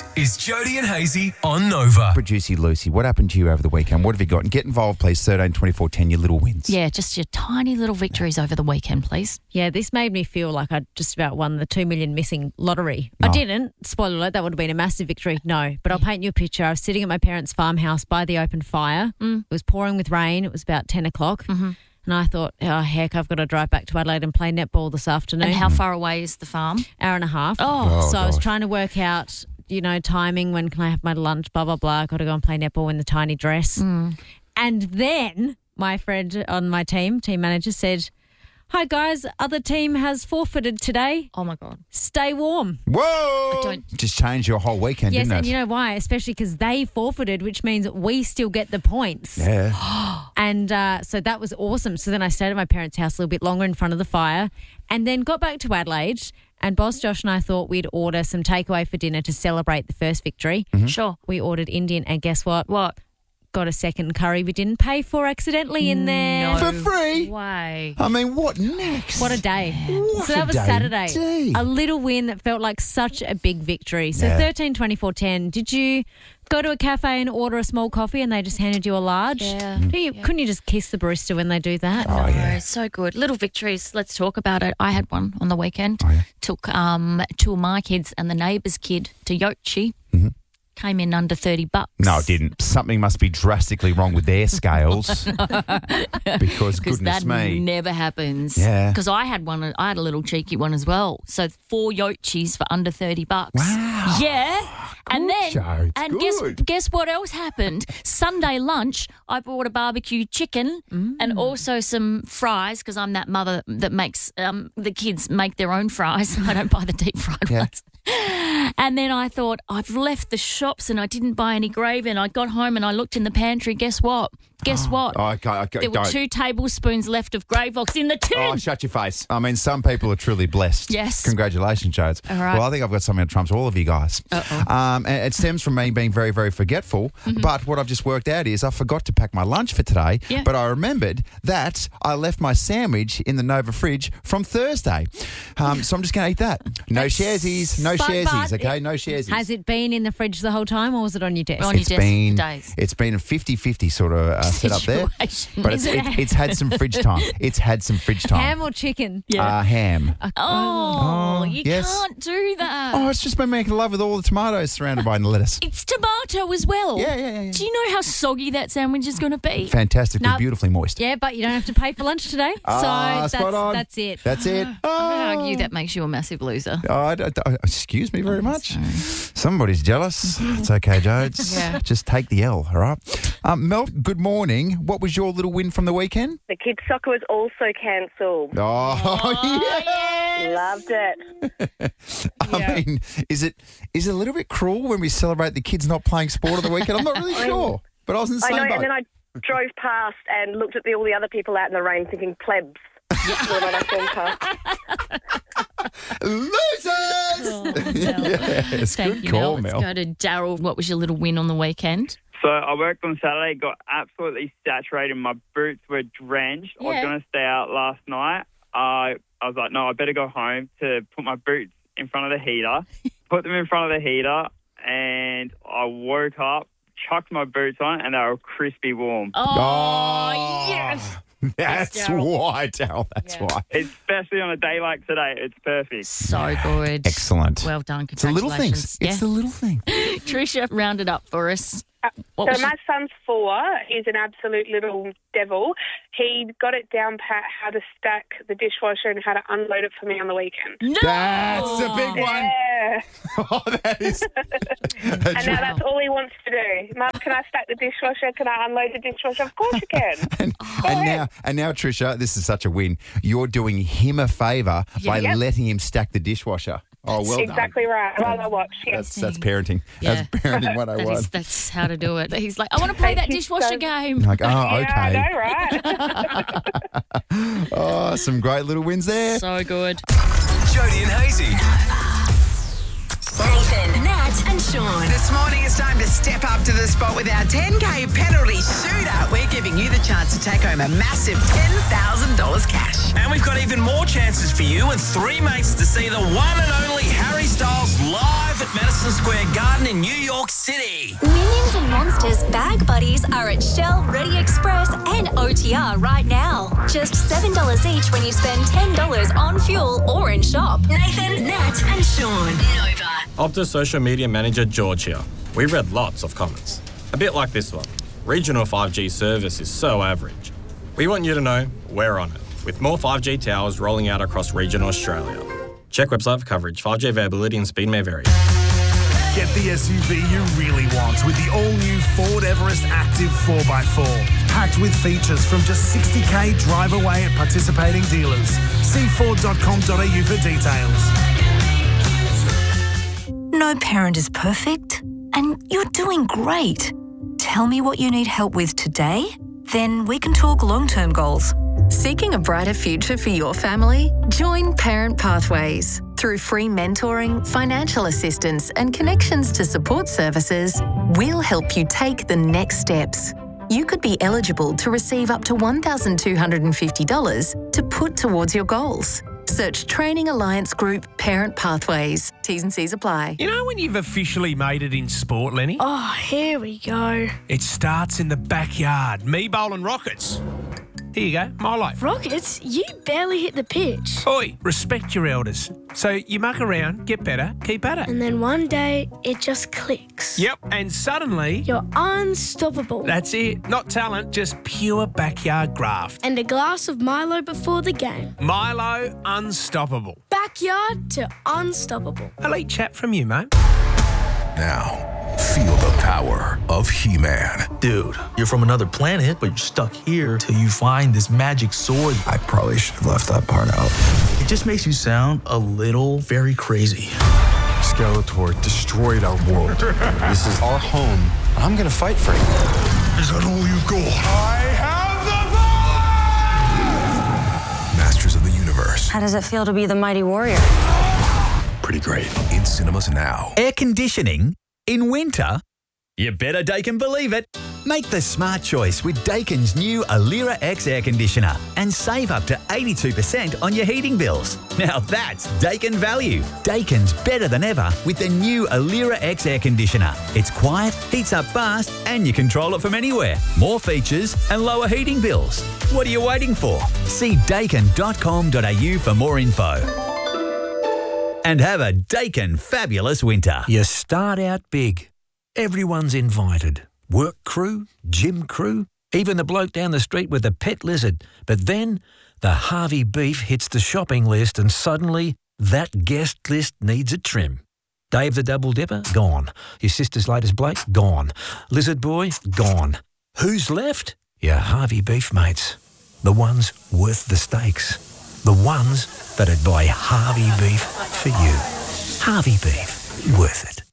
This is Jody and Hazy on Nova. Producer Lucy, what happened to you over the weekend? What have you got? And get involved, please. 13 24 10, your little wins. Yeah, just your tiny little victories over the weekend, please. Yeah, this made me feel like I'd just about won the 2 million missing lottery. Oh. I didn't. Spoiler alert, that would have been a massive victory. No, but I'll paint you a picture. I was sitting at my parents' farmhouse by the open fire. It was pouring with rain. It was about 10 o'clock. And I thought, oh, heck, I've got to drive back to Adelaide and play netball this afternoon. And how far away is the farm? Hour and a half. Oh, so I was trying to work out, timing. When can I have my lunch? Blah, blah, blah. Got to go and play netball in the tiny dress. And then my friend on my team manager, said, "Hi, guys. Other team has forfeited today. Oh, my God. Stay warm." Whoa! Just changed your whole weekend, Yes, didn't and it? you know why? Especially because they forfeited, which means we still get the points. Yeah. And so that was awesome. So then I stayed at my parents' house a little bit longer in front of the fire and then got back to Adelaide. And Boss Josh and I thought we'd order some takeaway for dinner to celebrate the first victory. Sure. We ordered Indian, and guess what? What? Got a second curry we didn't pay for accidentally in there. No For free? way. I mean, what next? What a day. What So a that was day Saturday. indeed. A little win that felt like such a big victory. So Yeah. 13 24 10. Did you go to a cafe and order a small coffee and they just handed you a large? Yeah. Couldn't you just kiss the barista when they do that? Oh, yeah. No, so good. Little victories. Let's talk about it. I had one on the weekend. Oh, yeah. Took two of my kids and the neighbour's kid to Yochi. Came in under $30. No, it didn't. Something must be drastically wrong with their scales. Because goodness that me. never happens. Yeah. Because I had a little cheeky one as well. So 4 Yochis for under $30. Wow. Yeah. And then Jo, it's and good. guess what else happened? Sunday lunch, I bought a barbecue chicken and also some fries because I'm that mother that makes the kids make their own fries. I don't buy the deep fried Yeah. ones. And then I thought, I've left the shops and I didn't buy any gravy. And I got home and I looked in the pantry. Guess what? Guess what? Okay, There were don't. 2 tablespoons left of Gravox in the tin. Oh, shut your face. I mean, some people are truly blessed. Yes. Congratulations, Jodes. All right. Well, I think I've got something that trumps all of you guys. And it stems from me being very, very forgetful. But what I've just worked out is I forgot to pack my lunch for today. Yeah. But I remembered that I left my sandwich in the Nova fridge from Thursday. So I'm just going to eat that. No sharesies. No But- sharesies, okay? No sharesies. Has it been in the fridge the whole time or was it on your desk? On your desk for days. It's been a 50-50 sort of set up there. Situation. But Is it's had some fridge time. It's had some fridge time. Ham or chicken? Ham. Oh, you yes. can't do that. Oh, it's just been making love with all the tomatoes surrounded by the lettuce. It's tomato as well. Yeah. Do you know how soggy that sandwich is going to be? Fantastically, No. beautifully moist. Yeah, but you don't have to pay for lunch today. Spot on. That's it. That's it. I would argue that makes you a massive loser. Excuse me very much. Somebody's jealous. It's okay, Jodes. Yeah. Just take the L, all right? Mel, good morning. What was your little win from the weekend? The kids' soccer was also cancelled. Oh, yeah. Loved it. I mean, is it a little bit cruel when we celebrate the kids not playing sport on the weekend? I'm not really sure. But I was in the I same know, boat. and then I drove past and looked at all the other people out in the rain thinking plebs. When I saw them past. Losers! Yes, Thank good you, call, Mel. Mel. Let's go to Daryl. What was your little win on the weekend? So I worked on Saturday, got absolutely saturated. My boots were drenched. I was Yeah. going to stay out last night. I was like, no, I better go home to put my boots in front of the heater. Put them in front of the heater, and I woke up, chucked my boots on, and they were crispy warm. Oh, yes. That's Daryl. why, Daryl. That's why. Especially on a day like today, it's perfect. So good. Excellent. Well done. It's the little Congratulations. things. It's the little thing. Tricia rounded up for us. What So was my son's 4. He's an absolute little devil. He got it down pat how to stack the dishwasher and how to unload it for me on the weekend. No! That's a big one. Yeah. Oh, that is. And now that's all he wants to do. Mum, can I stack the dishwasher? Can I unload the dishwasher? Of course you can. And now, Tricia, this is such a win. You're doing him a favour by Yep. letting him stack the dishwasher. Oh, well Exactly right. While I watch. Yes. done. That's parenting. Yeah. That's parenting 101. That's how to do it. He's like, I want to play that Thank you dishwasher so- game. Like, oh, Yeah, okay. I know, right? Oh, some great little wins there. So good. Jody and Hazy. Nathan, Nat, and Sean. This morning it's time to step up to the spot with our 10K penalty shootout. We're giving you the chance to take home a massive $10,000 cash. And we've got even more chances for you and 3 mates to see the one and only Harry Styles live at Madison Square Garden in New York City. Minions and Monsters Bag Buddies are at Shell, Ready Express and OTR right now. Just $7 each when you spend $10 on fuel or in shop. Nathan, Nat and Sean. Nova. Optus social media manager George here. We've read lots of comments. A bit like this one. Regional 5G service is so average. We want you to know we're on it, with more 5G towers rolling out across regional Australia. Check website for coverage. 5G availability and speed may vary. Get the SUV you really want with the all-new Ford Everest Active 4x4. Packed with features from just $60,000 drive away at participating dealers. See Ford.com.au for details. No parent is perfect, and you're doing great. Tell me what you need help with today, then we can talk long-term goals. Seeking a brighter future for your family? Join Parent Pathways. Through free mentoring, financial assistance, and connections to support services, we'll help you take the next steps. You could be eligible to receive up to $1,250 to put towards your goals. Search Training Alliance Group Parent Pathways. T's and C's apply. You know when you've officially made it in sport, Lenny? Oh, here we go. It starts in the backyard. Me bowling rockets. Here you go, my life. Rockets? You barely hit the pitch. Oi, respect your elders. So you muck around, get better, keep at it. And then one day, it just clicks. Yep, and suddenly... You're unstoppable. That's it. Not talent, just pure backyard graft. And a glass of Milo before the game. Milo, unstoppable. Backyard to unstoppable. Elite chat from you, mate. Now, feel the power of He-Man. Dude, you're from another planet, but you're stuck here till you find this magic sword. I probably should have left that part out. It just makes you sound a little very crazy. Skeletor destroyed our world. This is our home. I'm gonna fight for it. Is that all you got? I have the power! Masters of the Universe. How does it feel to be the mighty warrior? Pretty great. In cinemas now. Air conditioning in winter? You better Daikin believe it. Make the smart choice with Daikin's new Alira X air conditioner and save up to 82% on your heating bills. Now that's Daikin value. Daikin's better than ever with the new Alira X air conditioner. It's quiet, heats up fast, and you control it from anywhere. More features and lower heating bills. What are you waiting for? See daikin.com.au for more info. And have a Daikin fabulous winter. You start out big. Everyone's invited. Work crew, gym crew, even the bloke down the street with the pet lizard. But then the Harvey beef hits the shopping list and suddenly that guest list needs a trim. Dave the Double Dipper? Gone. Your sister's latest Blake? Gone. Lizard Boy? Gone. Who's left? Your Harvey beef mates. The ones worth the stakes. The ones that'd buy Harvey beef for you. Harvey beef. Worth it.